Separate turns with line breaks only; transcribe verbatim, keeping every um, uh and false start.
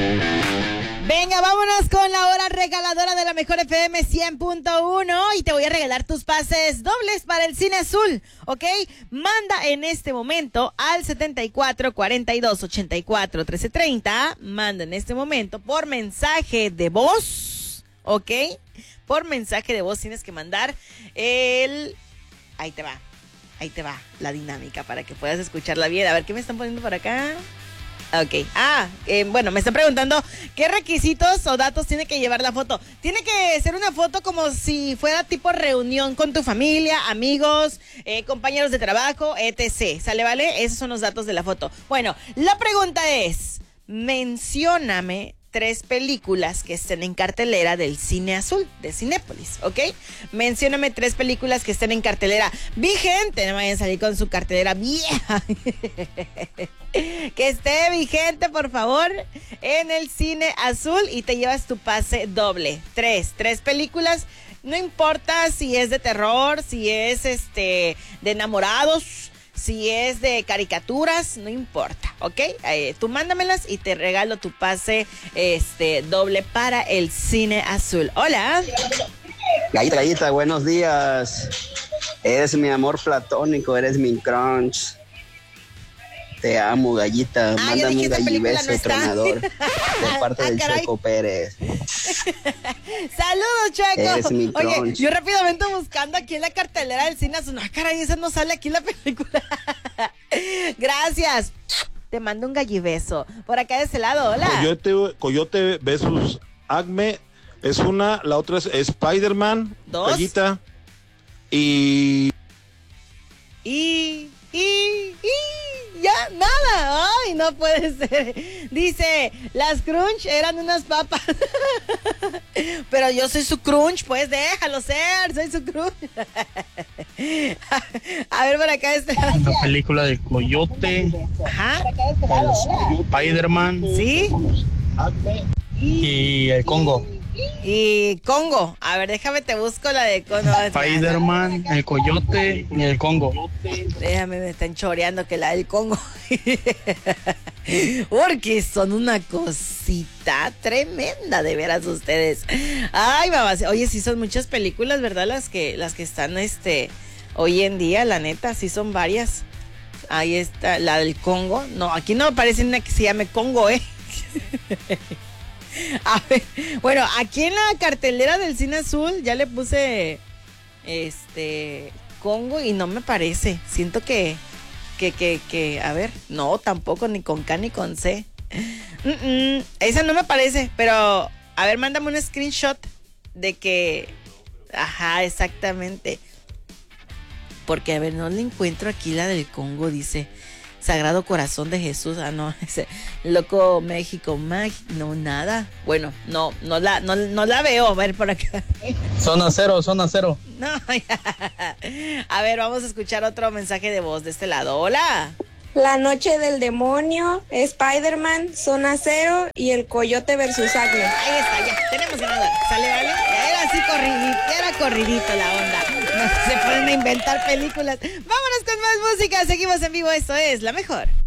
Venga, vámonos con la hora regaladora de la mejor F M cien punto uno y te voy a regalar tus pases dobles para el Cine Azul, ¿ok? Manda en este momento al setenta y cuatro, cuarenta y dos, ochenta y cuatro, trece, treinta. Manda en este momento por mensaje de voz, ¿ok? Por mensaje de voz tienes que mandar el... Ahí te va, ahí te va la dinámica para que puedas escucharla bien. A ver, ¿qué me están poniendo por acá? Ok, ah, eh, bueno, me están preguntando qué requisitos o datos tiene que llevar la foto. Tiene que ser una foto como si fuera tipo reunión con tu familia, amigos, eh, compañeros de trabajo, etcétera. ¿Sale, vale? Esos son los datos de la foto. Bueno, la pregunta es, mencióname tres películas que estén en cartelera del Cine Azul, de Cinépolis, ¿ok? Mencióname tres películas que estén en cartelera vigente, no vayan a salir con su cartelera vieja. Que esté vigente, por favor, en el Cine Azul y te llevas tu pase doble. Tres, tres películas, no importa si es de terror, si es este de enamorados, si es de caricaturas, no importa, ¿ok? Eh, tú mándamelas y te regalo tu pase este doble para el Cine Azul. Hola.
Gallita, Gallita, buenos días. Eres mi amor platónico, eres mi crunch. Te amo, Gallita.
Ah,
mándame un gallibeso
no
tronador de parte
ah,
del
caray.
Checo Pérez.
Saludos, Checo.
Eres mi
Oye,
crunch.
yo rápidamente buscando aquí en la cartelera del Cine Azul. Ah, caray, esa no sale aquí en la película. Gracias. Te mando un gallibeso. Por acá de ese lado, hola.
Coyote, Coyote versus Acme es una, la otra es Spider-Man,
Dos.
Gallita, y...
Y, y, y, ya, nada. Ay, no puede ser. Dice, las crunch eran unas papas. Pero yo soy su crunch, pues déjalo ser, soy su crunch. A ver, por acá este.
La película de Coyote,
Ajá.
Spider-Man,
¿Sí?
y el Congo.
Y Congo. A ver, déjame te busco la de Congo.
Spider-Man, el Coyote y el Congo.
Déjame, me están choreando que la del Congo. Porque son una cosita tremenda, de veras ustedes. Ay, mamá. Oye, sí son muchas películas, ¿verdad? Las que, las que están este hoy en día, la neta, sí son varias. Ahí está, la del Congo. No, aquí no aparece una que se llame Congo, ¿eh? A ver, bueno, aquí en la cartelera del Cine Azul ya le puse este Congo y no me parece. Siento que, que, que, que, a ver, no, tampoco, ni con K ni con C. Mm-mm, esa no me parece, pero a ver, mándame un screenshot de que, ajá, exactamente. Porque, a ver, no le encuentro aquí la del Congo, dice Sagrado Corazón de Jesús. Ah, no, ese Loco México, Mag... no, nada. Bueno, no, no la, no, no la veo. A ver, por acá.
Zona cero, zona cero.
No, ya. A ver, vamos a escuchar otro mensaje de voz de este lado. Hola.
La Noche del Demonio, Spider-Man, Zona Cero y el Coyote versus Acme.
Ahí está, ya, tenemos ganador. ¿Sale, vale? Era así corridito, era corridito la onda. No se pueden inventar películas. Vámonos con más música, seguimos en vivo, esto es La Mejor.